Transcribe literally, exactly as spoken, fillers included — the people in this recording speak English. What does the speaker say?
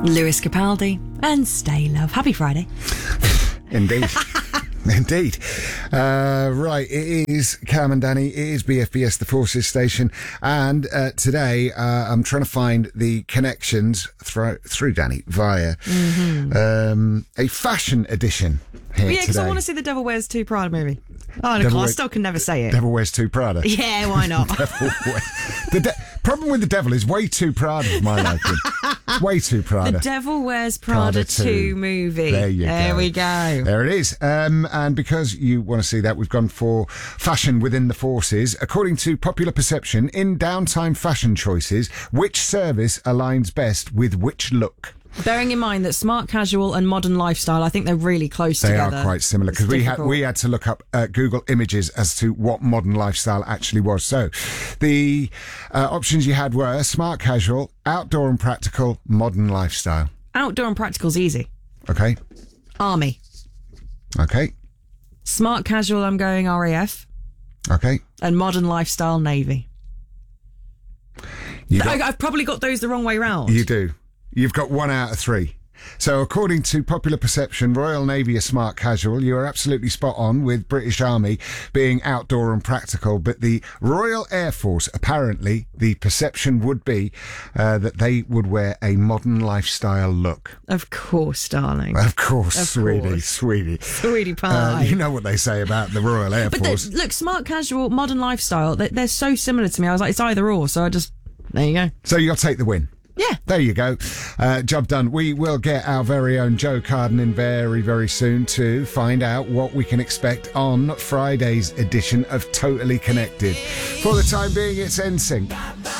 Lewis Capaldi and Stay Love. Happy Friday. Indeed. Indeed. Uh, right, it is Cam and Danny. It is B F B S, the Forces station. And uh, today uh, I'm trying to find the connections through, through Danny via mm-hmm. um, a fashion edition here well, yeah, because today. I want to see the Devil Wears two Prada movie. Oh, Nicole, Devil I we- still can never say it. Devil Wears Two Prada. Yeah, why not? Devil wears- the de- problem with the devil is way too Prada for my liking. Way too Prada. The Devil Wears Prada, Prada two. two movie. There you there go. we go. There it is. Um, and because you want to see that, we've gone for fashion within the forces. According to popular perception, in downtime fashion choices, which service aligns best with which look? Bearing in mind that smart casual and modern lifestyle, I think they're really close They together. are quite similar because we had we had to look up uh, Google Images as to what modern lifestyle actually was. So, the uh, options you had were smart casual, outdoor and practical, modern lifestyle. Outdoor and practical's easy. Okay. Army. Okay. Smart casual, I'm going R A F. Okay. And modern lifestyle, Navy. You got- I, I've probably got those the wrong way round. You do. You've got one out of three. So according to popular perception, Royal Navy are smart casual. You are absolutely spot on with British Army being outdoor and practical. But the Royal Air Force, apparently, the perception would be uh, that they would wear a modern lifestyle look. Of course, darling. Of course, Of sweetie, course. sweetie. Sweetie pie. Uh, you know what they say about the Royal Air But Force. they- look, smart casual, modern lifestyle, they, they're so similar to me. I was like, it's either or. So I just, there you go. So you'll take the win. Yeah. There you go. Uh, job done. We will get our very own Joe Carden in very, very soon to find out what we can expect on Friday's edition of Totally Connected. For the time being, it's N Sync.